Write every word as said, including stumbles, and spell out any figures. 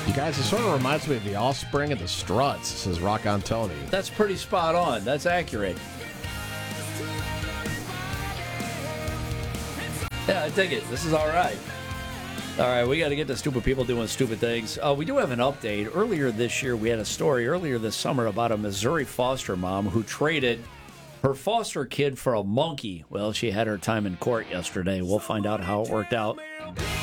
You guys, it sort of reminds me of the Offspring and the Struts, says Rock on Tony. That's pretty spot on. That's accurate. Yeah, I dig it. This is all right. All right, we got to get to stupid people doing stupid things. Uh, we do have an update. Earlier this year, we had a story earlier this summer about a Missouri foster mom who traded her foster kid for a monkey. Well, she had her time in court yesterday. We'll find out how it worked out.